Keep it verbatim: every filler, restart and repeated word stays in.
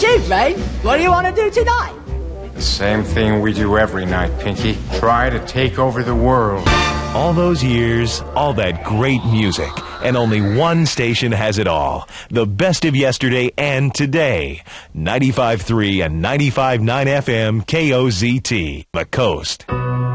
Chief Mate, what do you want to do tonight? The same thing we do every night, Pinky. Try to take over the world. All those years, all that great music, and only one station has it all. The best of yesterday and today. ninety-five point three and ninety-five point nine F M K O Z T, The Coast.